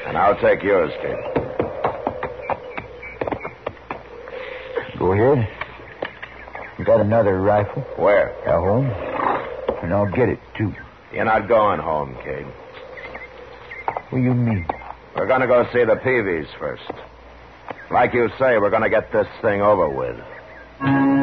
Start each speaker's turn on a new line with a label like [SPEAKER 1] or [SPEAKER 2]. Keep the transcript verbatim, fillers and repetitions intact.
[SPEAKER 1] And I'll take yours, kid.
[SPEAKER 2] Go ahead. You got another rifle?
[SPEAKER 1] Where?
[SPEAKER 2] At home. And I'll get it, too.
[SPEAKER 1] You're not going home, kid.
[SPEAKER 2] What do you mean?
[SPEAKER 1] We're going to go see the Peavies first. Like you say, we're going to get this thing over with.